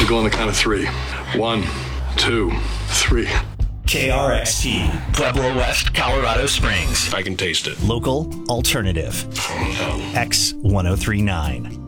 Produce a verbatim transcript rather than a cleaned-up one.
We go on the count of three. One, two, three. K R X T, Pueblo West, Colorado Springs. I can taste it. Local alternative. X ten thirty-nine.